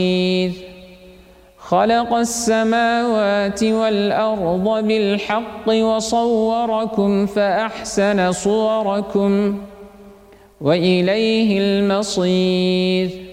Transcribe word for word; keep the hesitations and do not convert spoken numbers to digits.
خلق السماوات والأرض بالحق وصوركم فأحسن صوركم وإليه المصير